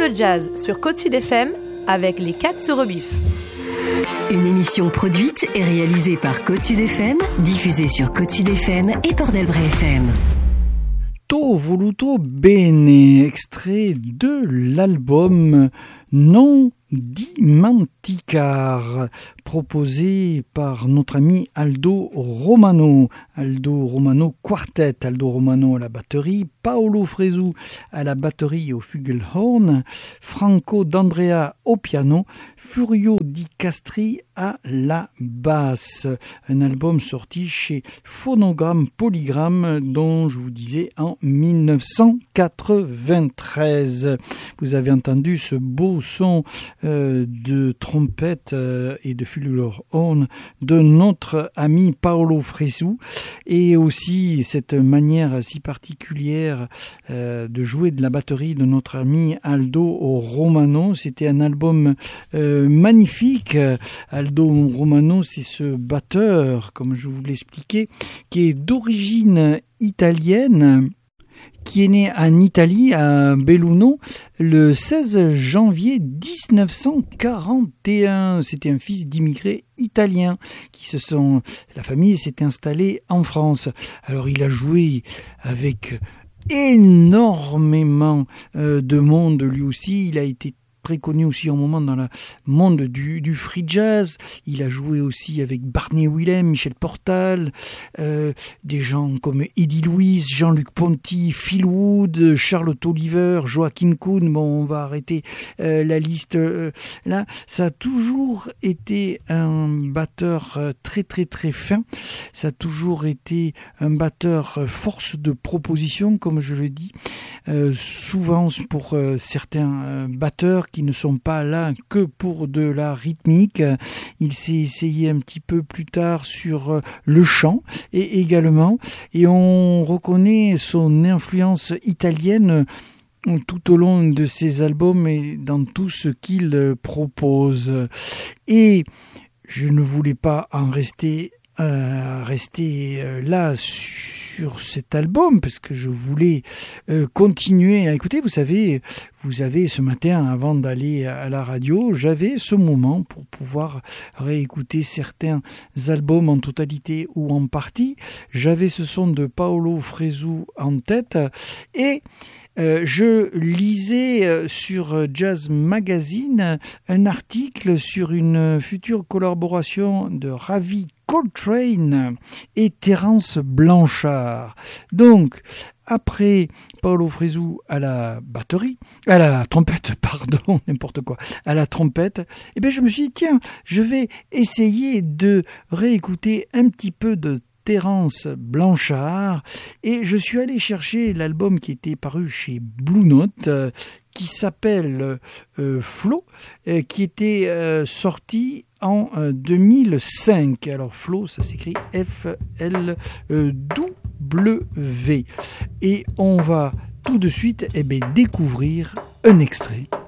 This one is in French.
le jazz sur Côte Sud FM avec les 4 sur Rebif. Une émission produite et réalisée par Côte Sud FM, diffusée sur Côte Sud FM et Port-d'Albret FM. To voluto bene, extrait de l'album Non Dimenticare, proposé par notre ami Aldo Romano Quartet, Aldo Romano à la batterie, Paolo Fresu à la batterie et au flugelhorn, Franco D'Andrea au piano, Furio Di Castri à la basse. Un album sorti chez Phonogram Polygram, dont je vous disais en 1993. Vous avez entendu ce beau son de trompette et de flugelhorn de notre ami Paolo Fresu, et aussi cette manière si particulière de jouer de la batterie de notre ami Aldo Romano. C'était un album magnifique. Aldo Romano, c'est ce batteur, comme je vous l'expliquais, qui est d'origine italienne, qui est né en Italie, à Belluno, le 16 janvier 1941. C'était un fils d'immigrés italiens la famille s'est installée en France. Alors il a joué avec énormément de monde lui aussi. Il a été très connu aussi un moment dans le monde du free jazz. Il a joué aussi avec Barney Willem, Michel Portal, des gens comme Eddie Louis, Jean-Luc Ponty, Phil Wood, Charlotte Oliver, Joachim Kuhn. Bon, on va arrêter la liste là. Ça a toujours été un batteur très très très fin. Ça a toujours été un batteur force de proposition, comme je le dis. Souvent pour certains batteurs qui ne sont pas là que pour de la rythmique. Il s'est essayé un petit peu plus tard sur le chant également, et on reconnaît son influence italienne tout au long de ses albums et dans tout ce qu'il propose. Et je ne voulais pas en rester là sur cet album, parce que je voulais continuer à écouter. Vous avez ce matin, avant d'aller à la radio, j'avais ce moment pour pouvoir réécouter certains albums en totalité ou en partie. J'avais ce son de Paolo Fresu en tête, et je lisais sur Jazz Magazine un article sur une future collaboration de Ravi Coltrane et Terence Blanchard. Donc, après Paolo Fresu à la trompette, je me suis dit, tiens, je vais essayer de réécouter un petit peu de Terence Blanchard, et je suis allé chercher l'album qui était paru chez Blue Note, qui s'appelle Flow, qui était sorti en 2005. Alors Flow, ça s'écrit F-L-W, et on va tout de suite découvrir un extrait.